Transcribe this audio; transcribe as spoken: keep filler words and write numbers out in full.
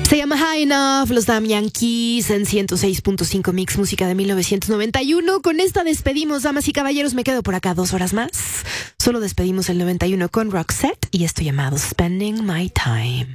Se llama High Enough, los Damn Yankees en ciento seis punto cinco Mix, música de mil novecientos noventa y uno. Con esta despedimos, damas y caballeros. Me quedo por acá dos horas más. Solo despedimos el noventa y uno con Roxette y esto llamado Spending My Time.